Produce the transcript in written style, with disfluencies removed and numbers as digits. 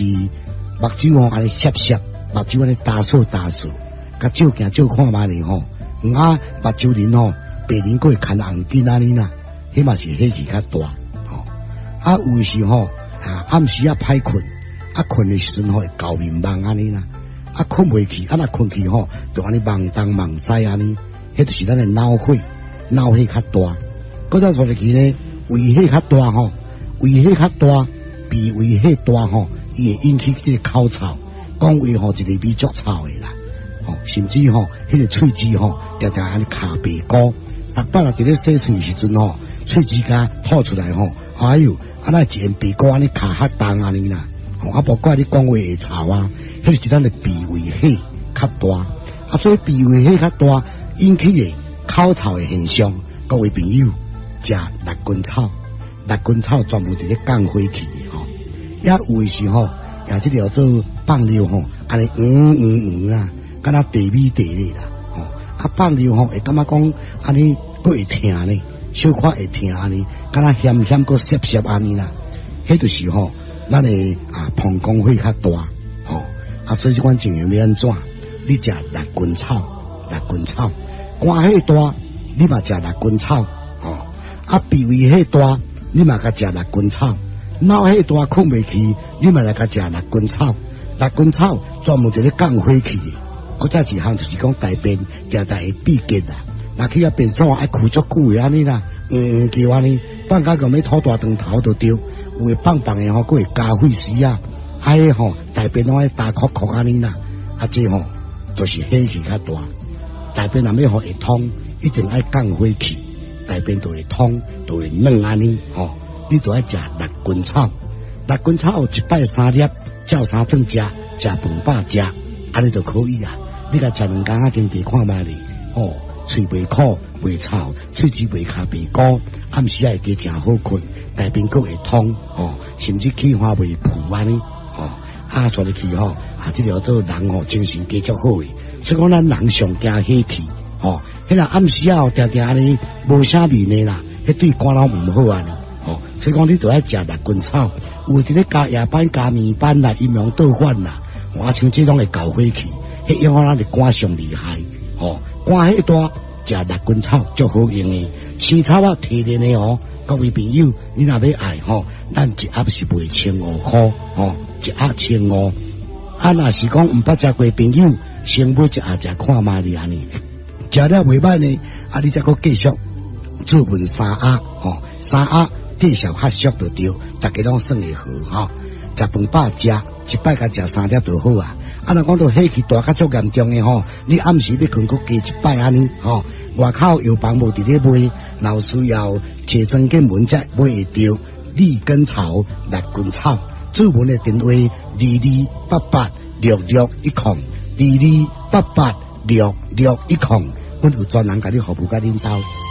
就是目睭吼安尼涩涩，目睭安尼打扫打扫，甲照镜照看嘛哩吼，目睭鳞吼白鳞过会牵红筋安尼啦，迄嘛是火气较大吼。有时吼暗时歹困，困的时阵吼会搞面梦安尼啦，困袂去，若困去吼就安尼梦东梦西安尼，迄就是咱的脑火较大。搁再说入去呢，胃火较大吼，胃火较大，脾胃火大吼，伊会引起这个口臭，讲话吼一个味足臭的啦，甚至吼迄个喙齿吼常常安尼卡白膏，逐摆若伫咧洗喙时阵吼，喙齿甲吐出来吼，哎哟，那一片白膏安尼卡较重安尼啦，无怪你讲话会臭迄就是咱的脾胃火较大，所以脾胃火较大引起的口臭的现象，各位朋友。食六根草，六根草专门伫咧降火气的吼，也有时吼，也即条做放尿吼，安尼啦，敢若地米地咧啦，放尿吼会感觉讲安尼佫会疼呢，小可会疼安尼，敢若咸佫涩涩安尼啦，迄就是吼，咱的膀胱火较大，所以即款情形要安怎？你食六根草，肝火大，你嘛食六根草。脾胃火大，你嘛甲食六根草；脑火大困袂去，你嘛来甲食六根草。六根草专门伫咧降火气的。搁再一项就是讲大便常常会闭结啦，若去便所爱哭足久的安尼啦，叫安尼，放假咁要吐大肠头就对，有会放的吼，佫会加血丝啊，迄吼大便拢爱大哭哭安尼啦，这吼就是火气较大，大便若要互会通，一定爱降火气。大便就会通，就会软安尼吼。你就爱食六根草，六根草一摆3粒，照3顿食，食饭饱食，安尼就可以啊。你甲食2工经地看卖哩，喙袂苦袂臭，喙齿袂卡白膏，暗时会加诚好困，大便佫会通甚至气化袂浮安尼说入去即条做人精神加足好诶。所以讲咱人上惊火气迄个暗时常常安尼无啥面的啦，迄对肝脑唔好啊呢。所以讲你就爱食六根草，有伫咧加夜班、加面班啦、阴阳倒反啦，像这种会搞火气，迄样咱的肝上厉害。肝火大，食六根草足好用的，青草提炼的各位朋友，你若要爱咱一盒是卖1500块一盒1500。若是讲唔捌食过朋友，先买一盒食看卖哩安尼。食了袂歹呢，你再搁继续做文3盒，3盒计数较俗就对，大家拢算会好食饭饱食，一摆甲食3粒就好啊。若讲到火气大较足严重的你暗时要困搁加一摆安尼外口药房无伫咧卖，若需要找专进门才买会到利根草、六根草。注文的电话22886610，22886610，阮有专人甲你服务甲领导。